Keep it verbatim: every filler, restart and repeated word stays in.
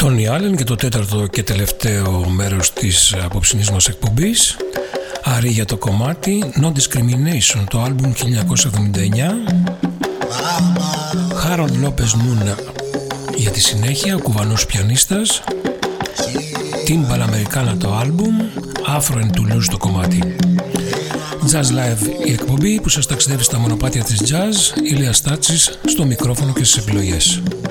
Τόνι Άλεν και το τέταρτο και τελευταίο μέρος της απόψινής μας εκπομπής. Άρη για το κομμάτι No Discrimination, το άλμπουμ χίλια εννιακόσια εβδομήντα εννιά. Harold Lopez Nunn για τη συνέχεια, ο κουβανός πιανίστας. Timbal Americana το άλμπουμ, Afro and Toulouse το κομμάτι. Jazz Live η εκπομπή που σας ταξιδεύει στα μονοπάτια της jazz. Ηλίας Στάτσης στο μικρόφωνο και στις επιλογές.